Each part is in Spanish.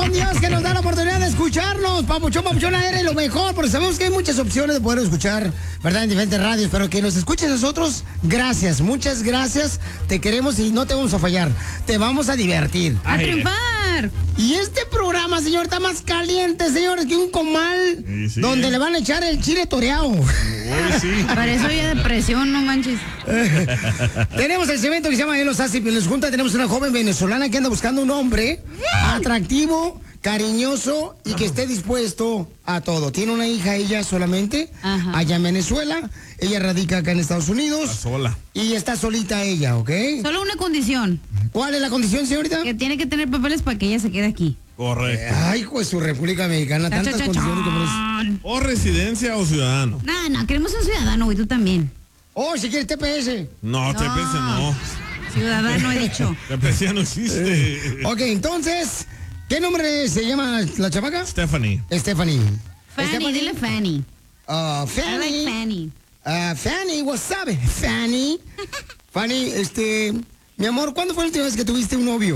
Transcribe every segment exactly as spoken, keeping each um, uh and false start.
con Dios que nos da la oportunidad de escucharnos. Papuchón, Papuchón, eres lo mejor, porque sabemos que hay muchas opciones de poder escuchar, ¿verdad? En diferentes radios, pero que nos escuches nosotros, gracias, muchas gracias. Te queremos y no te vamos a fallar. Te vamos a divertir. ¡A triunfar! Y este programa, señor, está más caliente, señores, que un comal sí, sí. donde le van a echar el chile toreado. Uy, sí. Para eso había depresión, no manches. Tenemos el segmento que se llama Los Hace Piolín Junta. Tenemos una joven venezolana que anda buscando un hombre atractivo, cariñoso y que esté dispuesto a todo. Tiene una hija ella solamente, Ajá. allá en Venezuela. Ella radica acá en Estados Unidos. Está sola. Y está solita ella, ¿ok? Solo una condición. ¿Cuál es la condición, señorita? Que tiene que tener papeles para que ella se quede aquí. Correcto. Ay, pues su República Mexicana, cha, tantas cha, cha, condiciones que O residencia o ciudadano. No, no, queremos un ciudadano, güey, tú también. Oh, si quieres T P S. No, no. T P S no. Ciudadano he dicho. T P S ya no existe. Ok, entonces, ¿qué nombre se llama la chamaca? Stephanie. Stephanie. Fanny, Stephanie. Dile Fanny. Uh, Fanny. I like Fanny. Uh, Fanny, what's up, Fanny? Fanny, este, mi amor, ¿cuándo fue la última vez que tuviste un novio?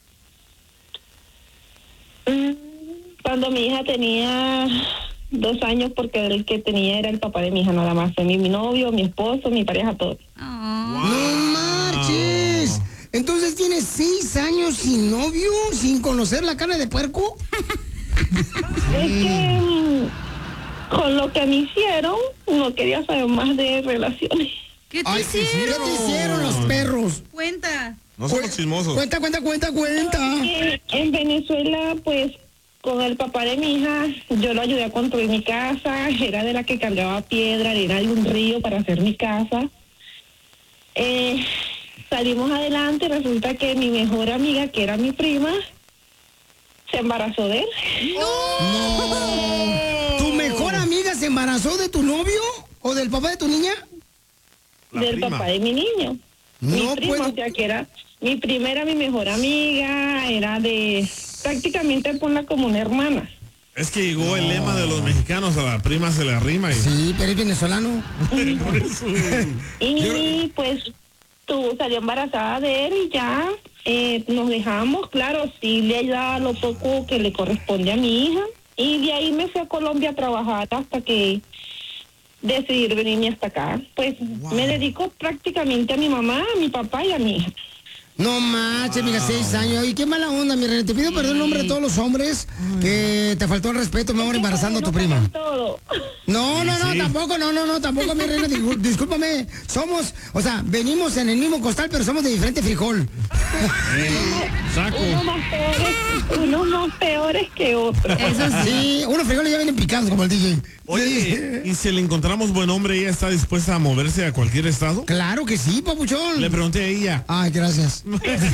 Cuando mi hija tenía dos años, porque el que tenía era el papá de mi hija nada más. Mi, mi novio, mi esposo, mi pareja, todo. Oh. Wow. ¡No marches! Entonces tienes seis años sin novio, sin conocer la carne de puerco. Es que con lo que me hicieron, no quería saber más de relaciones. ¿Qué te Ay, hicieron? ¿Qué te hicieron los perros? Cuenta. No somos chismosos. Cuenta, cuenta, cuenta, cuenta. En Venezuela, pues, con el papá de mi hija, yo lo ayudé a construir mi casa. Era de la que cargaba piedra, era de un río para hacer mi casa. Eh, salimos adelante, resulta que mi mejor amiga, que era mi prima, se embarazó de él. ¡No! no. ¿Tu mejor amiga se embarazó de tu novio o del papá de tu niña? La del prima. Papá de mi niño. No mi prima, puedo... o sea, que era mi primera, mi mejor amiga, era de... prácticamente ponla como una hermana. Es que llegó el lema de los mexicanos, a la prima se le arrima. Y... Sí, pero es venezolano. Por eso. Y pues tú salió embarazada de él y ya eh, nos dejamos. Claro, sí le ayudaba lo poco que le corresponde a mi hija. Y de ahí me fui a Colombia a trabajar hasta que decidí venirme hasta acá. Pues wow. me dedico prácticamente a mi mamá, a mi papá y a mi hija. No manches, wow. mira, seis años. Y qué mala onda, mi reina. Te pido perdón en nombre de todos los hombres que te faltó el respeto, mi amor, embarazando a tu prima. Todo. No, no, no, sí. tampoco, no, no, no, tampoco, mi reina. Discúlpame. Somos, o sea, venimos en el mismo costal, pero somos de diferente frijol. Saco. Unos más peores, unos más peores que otros. Eso sí, unos frijoles ya vienen picados como el D J. Oye, ¿y si le encontramos buen hombre, ella está dispuesta a moverse a cualquier estado? Claro que sí, papuchón. Le pregunté a ella. Ay, gracias.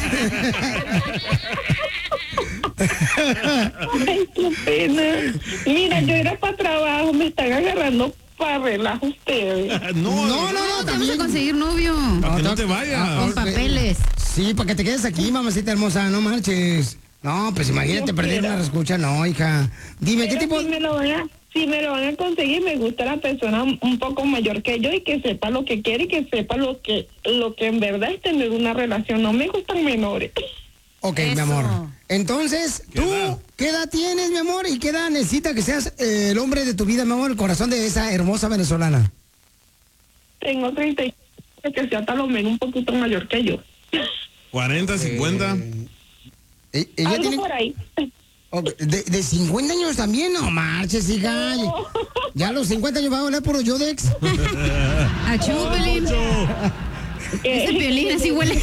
Ay, qué pena. Mira, yo era para trabajo, me están agarrando para relajo ustedes. No, no, no, no, vamos a conseguir novio. Para que no te vayas. Con papeles. Sí, para que te quedes aquí, mamacita hermosa, no marches. No, pues imagínate perder una escucha, no, hija. Dime, Pero ¿qué tipo? Si me lo van a, si me lo van a conseguir, me gusta la persona un poco mayor que yo y que sepa lo que quiere y que sepa lo que, lo que en verdad es tener una relación. No me gustan menores. Ok, Eso. mi amor. Entonces, ¿Qué ¿tú edad? qué edad tienes, mi amor? ¿Y qué edad necesita que seas eh, el hombre de tu vida, mi amor, el corazón de esa hermosa venezolana? Tengo treinta y que sea tal o menos un poquito mayor que yo. cuarenta, cincuenta. Eh, ella Algo tiene... por ahí. Okay, de, de cincuenta años también, no marches, hija. No. Ya a los cincuenta años va a oler puro Yodex. Achú, Pelín. Ese Piolín así huele.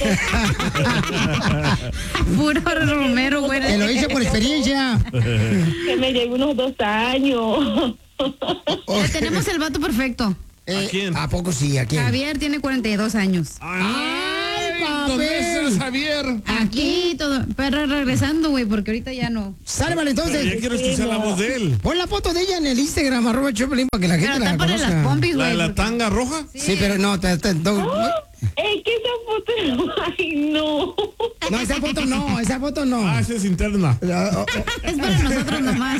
Puro Romero, güey. Te lo hice por experiencia. Que me lleve unos dos años. Ya tenemos el vato perfecto. Eh, ¿A quién? ¿A poco sí? ¿A quién? Javier tiene cuarenta y dos años. ¡Ay, papel! ¿Dónde estás, Javier? Aquí todo. Pero regresando, güey, porque ahorita ya no. Sale, vale, Pero entonces. ya quiero escuchar la voz de él. Pon la foto de ella en el Instagram, arroba Choplin, para que la gente Pero la tápale conozca. las pompis, ¿La güey. de la porque- tanga roja? Sí, sí, pero no, te, te, no, Oh, es que esa foto, ay, no. no, esa foto no, esa foto no. Ah, esa es interna. Ah, oh, oh. Es para nosotros nomás.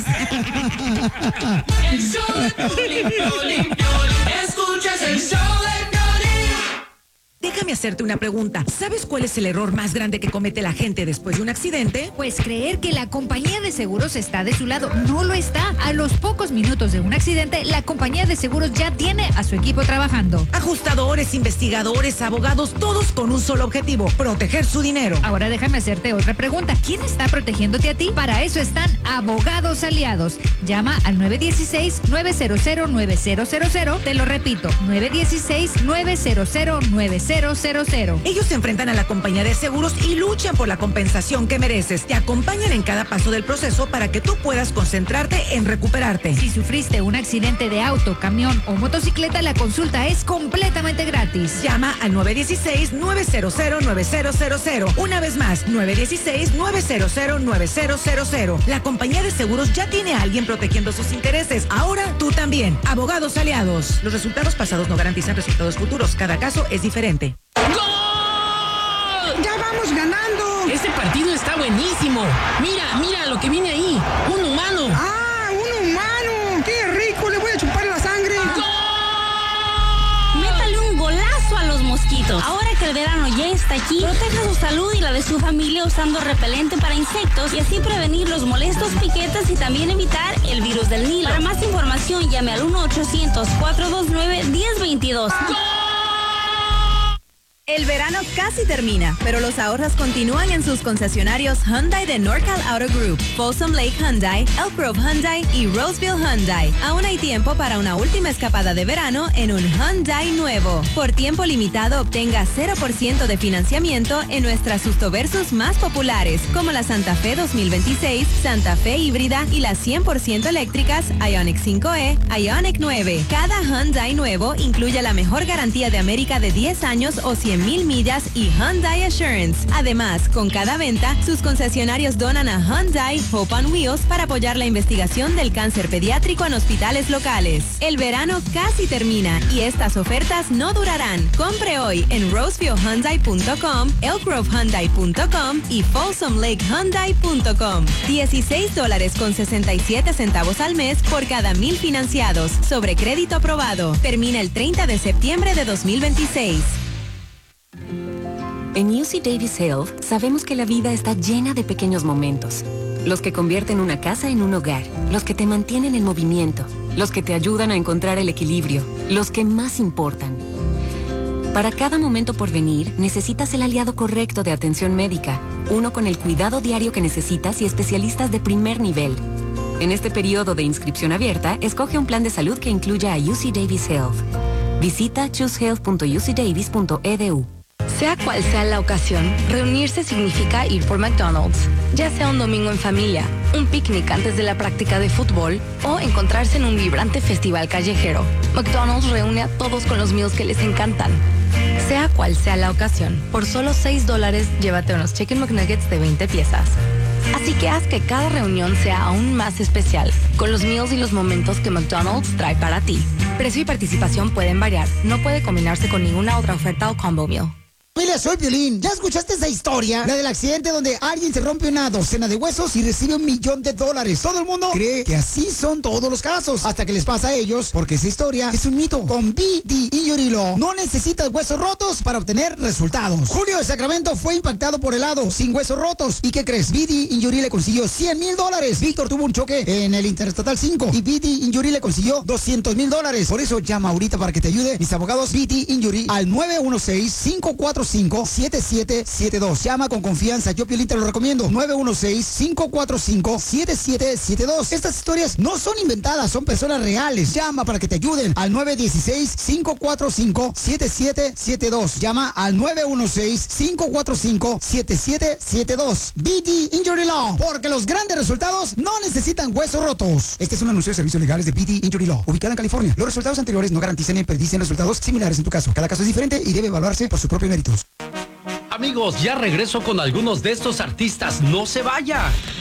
El show de Piolín, Piolín, Piolín. Escuchas el show de Piolín. déjame hacerte una pregunta. ¿Sabes cuál es el error más grande que comete la gente después de un accidente? Pues creer que la compañía de seguros está de su lado. No lo está. A los pocos minutos de un accidente, la compañía de seguros ya tiene a su equipo trabajando. Ajustadores, investigadores, abogados, todos con un solo objetivo, proteger su dinero. Ahora déjame hacerte otra pregunta. ¿Quién está protegiéndote a ti? Para eso están Abogados Aliados. Llama al nueve uno seis, nueve cero cero, nueve cero cero cero. Te lo repito, nueve uno seis, nueve cero cero, nueve cero cero cero. Ellos se enfrentan a la compañía de seguros y luchan por la compensación que mereces. Te acompañan en cada paso del proceso para que tú puedas concentrarte en recuperarte. Si sufriste un accidente de auto, camión o motocicleta, la consulta es completamente gratis. Llama al nueve uno seis, nueve cero cero, nueve cero cero cero. Una vez más, nueve uno seis, nueve cero cero, nueve cero cero cero. La compañía de seguros ya tiene a alguien protegiendo sus intereses. Ahora tú también. Abogados Aliados. Los resultados pasados no garantizan resultados futuros. Cada caso es diferente. ¡Gol! ¡Ya vamos ganando! Este partido está buenísimo. Mira, mira lo que viene ahí. Un humano. ¡Ah, un humano! ¡Qué rico! Le voy a chupar la sangre. ¡Gol! Métale un golazo a los mosquitos. Ahora que el verano ya está aquí, proteja su salud y la de su familia usando repelente para insectos y así prevenir los molestos piquetes y también evitar el virus del Nilo. Para más información, llame al uno ochocientos, cuatro dos nueve, uno cero dos dos. ¡Gol! El verano casi termina, pero los ahorros continúan en sus concesionarios Hyundai de NorCal Auto Group, Folsom Lake Hyundai, Elk Grove Hyundai y Roseville Hyundai. Aún hay tiempo para una última escapada de verano en un Hyundai nuevo. Por tiempo limitado obtenga cero por ciento de financiamiento en nuestras Susto Versus más populares, como la Santa Fe dos mil veintiséis, Santa Fe híbrida y las cien por ciento eléctricas Ioniq cinco E, Ioniq nueve. Cada Hyundai nuevo incluye la mejor garantía de América de diez años o cien mil millas y Hyundai Assurance. Además, con cada venta, sus concesionarios donan a Hyundai Hope on Wheels para apoyar la investigación del cáncer pediátrico en hospitales locales. El verano casi termina y estas ofertas no durarán. Compre hoy en roseville hyundai punto com, elk grove hyundai punto com y folsom lake hyundai punto com. dieciséis dólares con sesenta y siete centavos al mes por cada mil financiados. Sobre crédito aprobado. Termina el treinta de septiembre de dos mil veintiséis. En U C Davis Health sabemos que la vida está llena de pequeños momentos. Los que convierten una casa en un hogar, los que te mantienen en movimiento, los que te ayudan a encontrar el equilibrio, los que más importan. Para cada momento por venir, necesitas el aliado correcto de atención médica, uno con el cuidado diario que necesitas y especialistas de primer nivel. En este periodo de inscripción abierta, escoge un plan de salud que incluya a U C Davis Health. Visita choose health punto u c davis punto e d u. Sea cual sea la ocasión, reunirse significa ir por McDonald's, ya sea un domingo en familia, un picnic antes de la práctica de fútbol o encontrarse en un vibrante festival callejero. McDonald's reúne a todos con los meals que les encantan. Sea cual sea la ocasión, por solo seis dólares llévate unos Chicken McNuggets de veinte piezas. Así que haz que cada reunión sea aún más especial, con los meals y los momentos que McDonald's trae para ti. Precio y participación pueden variar, no puede combinarse con ninguna otra oferta o combo meal. Familia, soy Piolín. ¿Ya escuchaste esa historia? La del accidente donde alguien se rompe una docena de huesos y recibe un millón de dólares. Todo el mundo cree que así son todos los casos, hasta que les pasa a ellos, porque esa historia es un mito. Con B D Injury Law no necesitas huesos rotos para obtener resultados. Julio de Sacramento fue impactado por helado, sin huesos rotos. ¿Y qué crees? B D Injury le consiguió cien mil dólares. Víctor tuvo un choque en el Interestatal cinco y B D Injury le consiguió doscientos mil dólares. Por eso llama ahorita para que te ayude mis abogados B D Injury al nueve uno seis, cinco cuatro cinco, siete siete siete dos. Llama con confianza, yo Piolín te lo recomiendo. nueve uno seis, cinco cuatro cinco, siete siete siete dos. Estas historias no son inventadas, son personas reales. Llama para que te ayuden al nueve uno seis, cinco cuatro cinco, siete siete siete dos. Llama al nueve uno seis, cinco cuatro cinco, siete siete siete dos. B D Injury Law, porque los grandes resultados no necesitan huesos rotos. Este es un anuncio de servicios legales de B D Injury Law, ubicada en California. Los resultados anteriores no garantizan ni predicen resultados similares en tu caso. Cada caso es diferente y debe evaluarse por sus propios méritos. Amigos, ya regreso con algunos de estos artistas. No se vaya.